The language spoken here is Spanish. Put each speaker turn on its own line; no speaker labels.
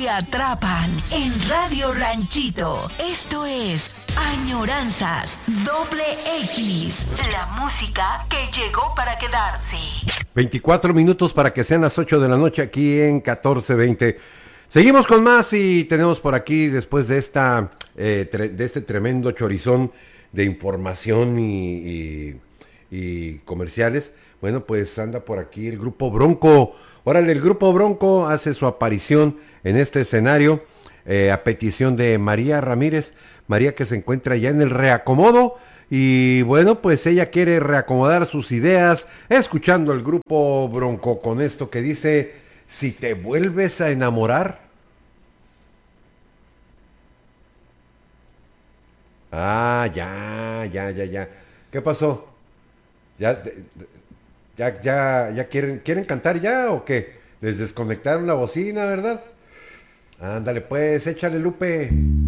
te atrapan en Radio Ranchito. Esto es Añoranzas Doble X. La música que llegó para quedarse.
24 minutos para que sean las 8 de la noche aquí en 1420. Seguimos con más y tenemos por aquí, después de de este tremendo chorizón de información y comerciales, bueno, pues anda por aquí el Grupo Bronco. Órale, el Grupo Bronco hace su aparición en este escenario a petición de María Ramírez, María que se encuentra ya en el reacomodo y bueno, pues ella quiere reacomodar sus ideas escuchando al Grupo Bronco con esto que dice, si te vuelves a enamorar. Ah, ya. ¿Qué pasó? ¿Ya, ya quieren cantar ya o qué? Les desconectaron la bocina, ¿verdad? Ándale pues, échale Lupe.